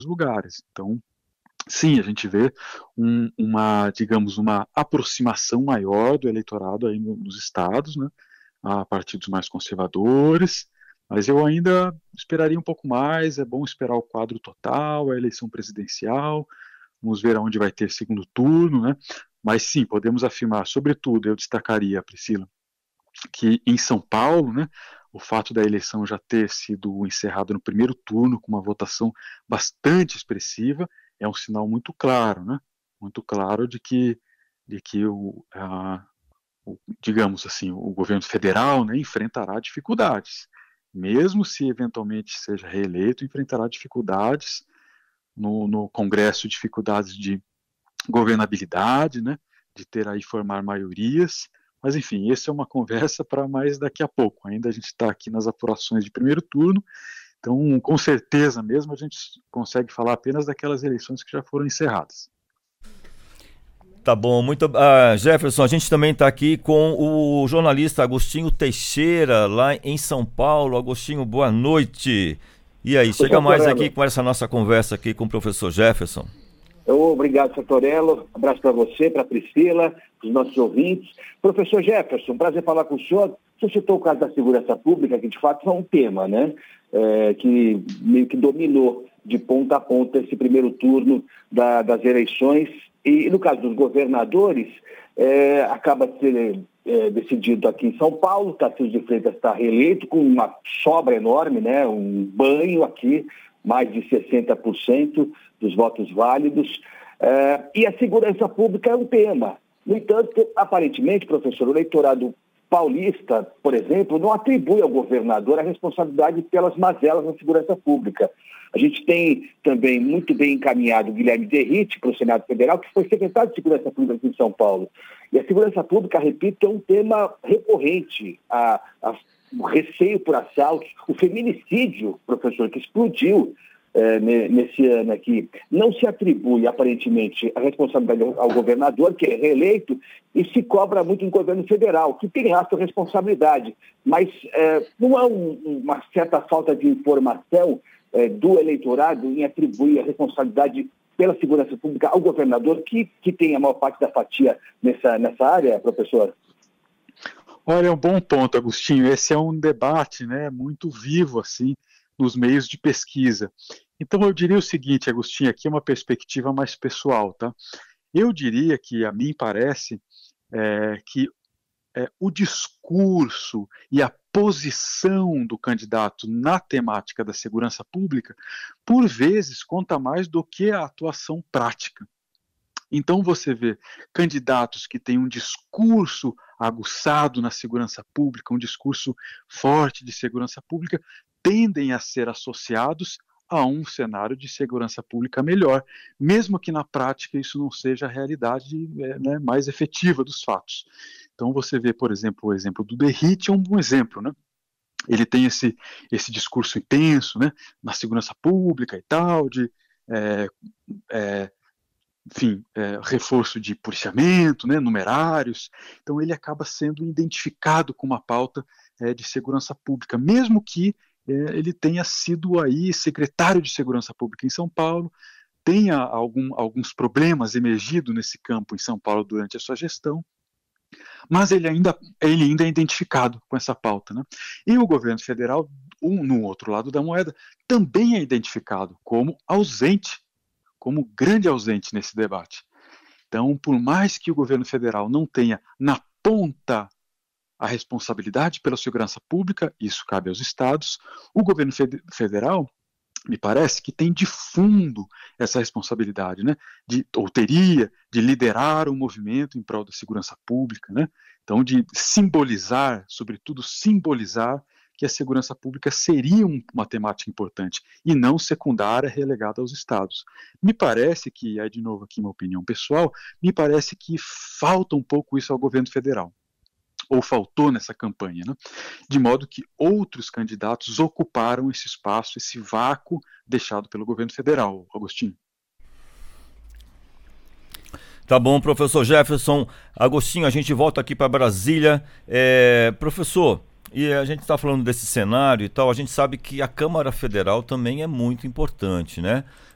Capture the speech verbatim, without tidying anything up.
lugares. Então, sim, a gente vê um, uma, digamos, uma aproximação maior do eleitorado aí no, nos estados, né, a partidos mais conservadores, mas eu ainda esperaria um pouco mais. É bom esperar o quadro total, a eleição presidencial, vamos ver aonde vai ter segundo turno, né, mas sim, podemos afirmar, sobretudo, eu destacaria, Priscila, que em São Paulo, né, o fato da eleição já ter sido encerrada no primeiro turno com uma votação bastante expressiva é um sinal muito claro, né, muito claro de que, de que o, a, o, digamos assim, o governo federal, né, enfrentará dificuldades, mesmo se eventualmente seja reeleito, enfrentará dificuldades no, no Congresso, dificuldades de governabilidade, né, de ter aí formar maiorias, mas enfim, essa é uma conversa para mais daqui a pouco. Ainda a gente está aqui nas apurações de primeiro turno, então com certeza mesmo a gente consegue falar apenas daquelas eleições que já foram encerradas. Tá bom, muito. Ah, Jefferson, a gente também está aqui com o jornalista Agostinho Teixeira, lá em São Paulo. Agostinho, boa noite. E aí, Oi, chega mais aqui Sartorello. com essa nossa conversa aqui com o professor Jefferson. Obrigado, Sartorello. Abraço para você, para a Priscila, para os nossos ouvintes. Professor Jefferson, prazer falar com o senhor. Você citou o caso da segurança pública, que de fato é um tema, né? É, que meio que dominou de ponta a ponta esse primeiro turno da, das eleições. E no caso dos governadores, é, acaba de ser é, decidido aqui em São Paulo. Tarcísio de Freitas está reeleito com uma sobra enorme, né? Um banho aqui, mais de sessenta por cento dos votos válidos. É, e a segurança pública é um tema. No entanto, aparentemente, professor, o eleitorado paulista, por exemplo, não atribui ao governador a responsabilidade pelas mazelas na segurança pública. A gente tem também muito bem encaminhado o Guilherme Derrite para o Senado Federal, que foi secretário de Segurança Pública aqui em São Paulo. E a segurança pública, repito, é um tema recorrente. A, a, o receio por assaltos, o feminicídio, professor, que explodiu É, nesse ano aqui, não se atribui aparentemente a responsabilidade ao governador, que é reeleito, e se cobra muito no governo federal, que tem a sua responsabilidade, mas é, não há um, uma certa falta de informação é, do eleitorado em atribuir a responsabilidade pela segurança pública ao governador, que, que tem a maior parte da fatia nessa, nessa área, professor? Olha, é um bom ponto, Agostinho. Esse é um debate, né, muito vivo assim nos meios de pesquisa. Então eu diria o seguinte, Agostinho, aqui é uma perspectiva mais pessoal, tá? Eu diria que, a mim parece, é, que é, o discurso e a posição do candidato na temática da segurança pública, por vezes, conta mais do que a atuação prática. Então você vê candidatos que têm um discurso aguçado na segurança pública, um discurso forte de segurança pública, tendem a ser associados a um cenário de segurança pública melhor, mesmo que na prática isso não seja a realidade, né, mais efetiva dos fatos. Então você vê, por exemplo, o exemplo do Derrite é um bom exemplo, né? Ele tem esse, esse discurso intenso, né, na segurança pública e tal, de é, é, enfim, é, reforço de policiamento, né, numerários. Então ele acaba sendo identificado com uma pauta é, de segurança pública, mesmo que é, ele tenha sido aí secretário de segurança pública em São Paulo, tenha algum, alguns problemas emergido nesse campo em São Paulo durante a sua gestão, mas ele ainda, ele ainda é identificado com essa pauta, né? E o governo federal, um, no outro lado da moeda, também é identificado como ausente, como grande ausente nesse debate. Então, por mais que o governo federal não tenha na ponta a responsabilidade pela segurança pública, isso cabe aos estados, o governo federal, me parece que tem de fundo essa responsabilidade, né? De, ou teria de liderar um movimento em prol da segurança pública, né? Então, de simbolizar, sobretudo simbolizar, que a segurança pública seria um, uma temática importante e não secundária relegada aos estados. Me parece que, aí de novo aqui uma opinião pessoal, me parece que falta um pouco isso ao governo federal, ou faltou nessa campanha, né? De modo que outros candidatos ocuparam esse espaço, esse vácuo deixado pelo governo federal, Agostinho. Tá bom, professor Jefferson. Agostinho, a gente volta aqui para Brasília. É, professor, e a gente está falando desse cenário e tal, a gente sabe que a Câmara Federal também é muito importante, né?